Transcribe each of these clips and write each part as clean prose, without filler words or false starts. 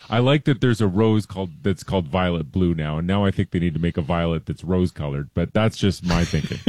I like that there's a rose that's called violet blue now, and now I think they need to make a violet that's rose colored. But that's just my thinking.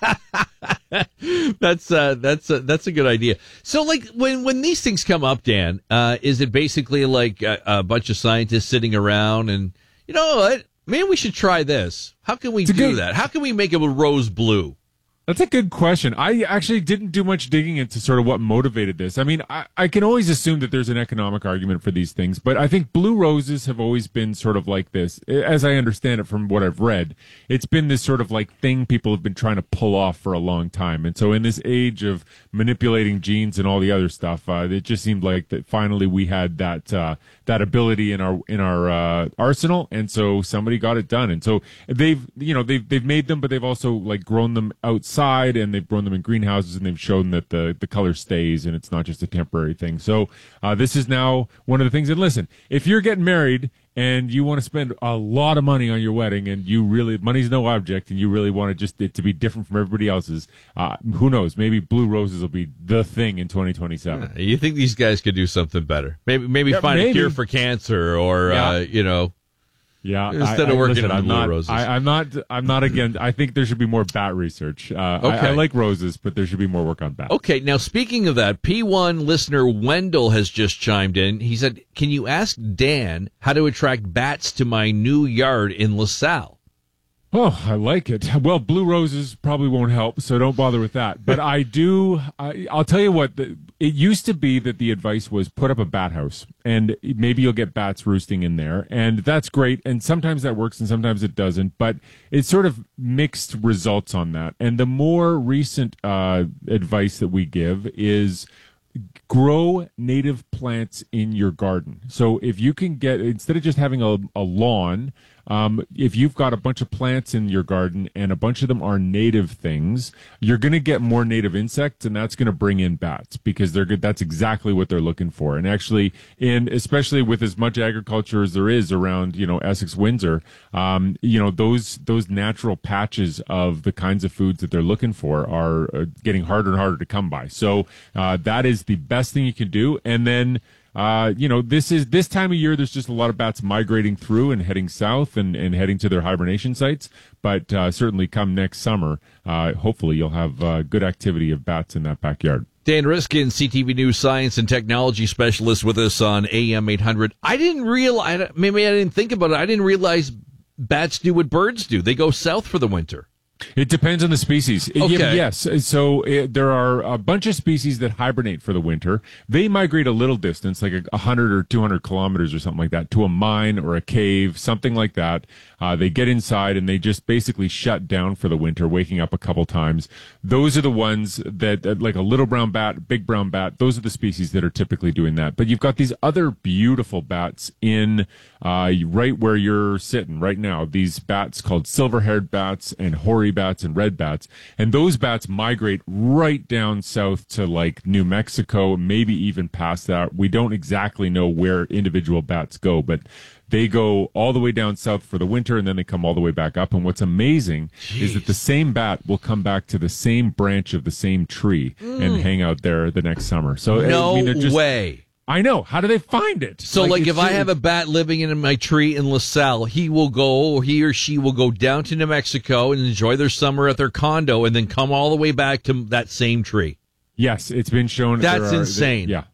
That's a good idea. So, like, when these things come up, Dan, is it basically like a bunch of scientists sitting around and, you know what? Maybe we should try this. How can we do that? How can we make it a rose blue? That's a good question. I actually didn't do much digging into sort of what motivated this. I mean, I can always assume that there's an economic argument for these things, but I think blue roses have always been sort of like this. As I understand it from what I've read, it's been this sort of like thing people have been trying to pull off for a long time. And so in this age of manipulating genes and all the other stuff, it just seemed like that finally we had that ability in our arsenal. And so somebody got it done. And so they've made them, but they've also like grown them outside. And they've grown them in greenhouses, and they've shown that the color stays and it's not just a temporary thing. So this is now one of the things. And listen, if you're getting married and you want to spend a lot of money on your wedding, and money's no object, and you really want it to be different from everybody else's, who knows? Maybe blue roses will be the thing in 2027. You think these guys could do something better? Maybe find a cure for cancer, or Yeah, instead of working on blue roses. I'm not against. I think there should be more bat research. Okay. I like roses, but there should be more work on bats. Okay, now speaking of that, P1 listener Wendell has just chimed in. He said, "Can you ask Dan how to attract bats to my new yard in LaSalle?" Oh, I like it. Well, blue roses probably won't help, so don't bother with that. But I do. I'll tell you what. It used to be that the advice was put up a bat house, and maybe you'll get bats roosting in there, and that's great. And sometimes that works, and sometimes it doesn't. But it's sort of mixed results on that. And the more recent advice that we give is grow native plants in your garden. So if you can instead of just having a lawn, if you've got a bunch of plants in your garden and a bunch of them are native things, you're going to get more native insects, and that's going to bring in bats because they're good. That's exactly what they're looking for. And actually, especially with as much agriculture as there is around, Essex, Windsor, those natural patches of the kinds of foods that they're looking for are getting harder and harder to come by. So that is the best thing you can do. And then this time of year, there's just a lot of bats migrating through and heading south and heading to their hibernation sites. But certainly come next summer, hopefully you'll have good activity of bats in that backyard. Dan Riskin, CTV News science and technology specialist with us on AM 800. I didn't realize, maybe I didn't think about it, I didn't realize bats do what birds do. They go south for the winter. It depends on the species. Okay. Yes. So there are a bunch of species that hibernate for the winter. They migrate a little distance, like 100 or 200 kilometers or something like that, to a mine or a cave, something like that. They get inside and they just basically shut down for the winter, waking up a couple times. Those are the ones that, like a little brown bat, big brown bat, those are the species that are typically doing that. But you've got these other beautiful bats in right where you're sitting right now. These bats called silver-haired bats and hoary bats and red bats, and those bats migrate right down south to like New Mexico, maybe even past that. We don't exactly know where individual bats go, but they go all the way down south for the winter, and then they come all the way back up. And what's amazing is that the same bat will come back to the same branch of the same tree and hang out there the next summer. So way. I know. How do they find it? So, like if I have a bat living in my tree in LaSalle, he or she will go down to New Mexico and enjoy their summer at their condo and then come all the way back to that same tree. Yes, it's been shown. That's insane. Yeah.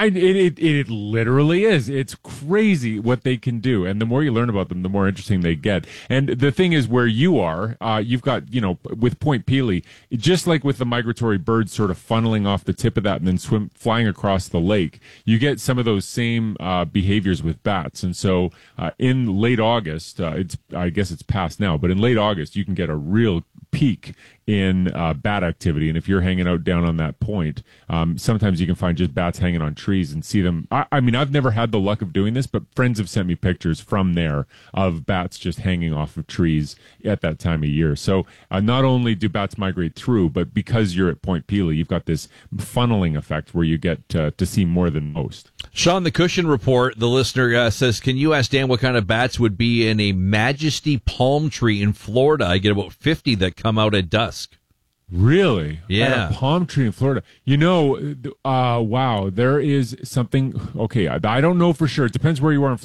It literally is. It's crazy what they can do. And the more you learn about them, the more interesting they get. And the thing is, where you are, you've got, with Point Pelee, just like with the migratory birds sort of funneling off the tip of that and then flying across the lake, you get some of those same behaviors with bats. And so in late August, I guess it's past now, but in late August, you can get a real peak in bat activity. And if you're hanging out down on that point, sometimes you can find just bats hanging on trees and see them. I mean, I've never had the luck of doing this, but friends have sent me pictures from there of bats just hanging off of trees at that time of year. So not only do bats migrate through, but because you're at Point Pelee, you've got this funneling effect where you get to see more than most. Sean, the Cushion Report, the listener says, can you ask Dan what kind of bats would be in a Majesty palm tree in Florida? I get about 50 that come out at dusk. Really? Yeah. At a palm tree in Florida. Wow, there is something. Okay, I don't know for sure. It depends where you are in